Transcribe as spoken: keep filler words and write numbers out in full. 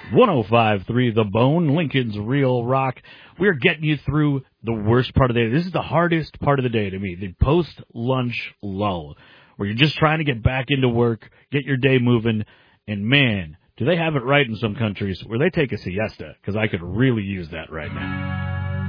one oh five point three The Bone, Lincoln's Real Rock. We're getting you through the worst part of the day. This is the hardest part of the day to me, the post-lunch lull, where you're just trying to get back into work, get your day moving, and man, do they have it right in some countries where they take a siesta, because I could really use that right now.